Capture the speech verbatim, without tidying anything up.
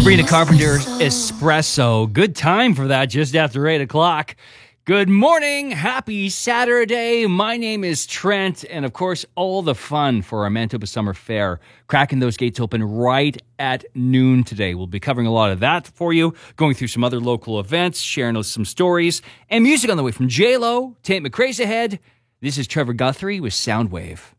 Sabrina Carpenter's Espresso. Good time for that, just after eight o'clock. Good morning. Happy Saturday. My name is Trent, and of course, all the fun for our Manitoba Summer Fair. Cracking those gates open right at noon today. We'll be covering a lot of that for you, going through some other local events, sharing some stories, and music on the way from J-Lo, Tate McRae's ahead. This is Trevor Guthrie with Soundwave.